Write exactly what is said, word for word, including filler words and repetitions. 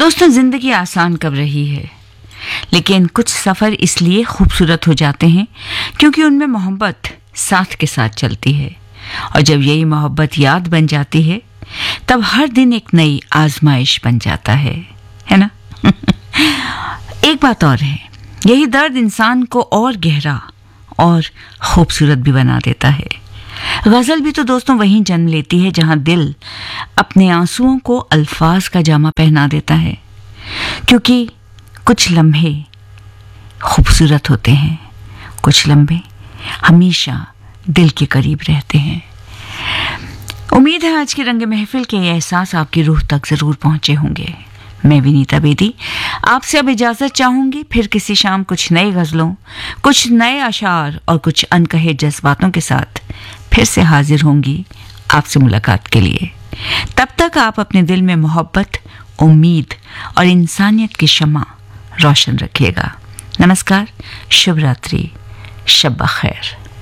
दोस्तों, जिंदगी आसान कब रही है, लेकिन कुछ सफर इसलिए खूबसूरत हो जाते हैं क्योंकि उनमें मोहब्बत साथ के साथ चलती है। और जब यही मोहब्बत याद बन जाती है तब हर दिन एक नई आजमाइश बन जाता है है ना? एक बात और है, यही दर्द इंसान को और गहरा और खूबसूरत भी बना देता है। गजल भी तो दोस्तों वहीं जन्म लेती है जहां दिल अपने आंसुओं को अल्फाज का जामा पहना देता है, क्योंकि कुछ लम्हे खूबसूरत होते हैं, कुछ लम्हे हमेशा दिल के करीब रहते हैं। उम्मीद है आज की रंग महफिल के ये एहसास आपकी रूह तक जरूर पहुंचे होंगे। मैं विनीता बेदी आपसे अब इजाजत चाहूंगी। फिर किसी शाम कुछ नई गजलों, कुछ नए अशार और कुछ अनकहे जज्बातों के साथ फिर से हाजिर होंगी आपसे मुलाकात के लिए। तब तक आप अपने दिल में मोहब्बत, उम्मीद और इंसानियत की शम्मा रोशन रखिएगा। नमस्कार, शुभ रात्रि, शब बखैर।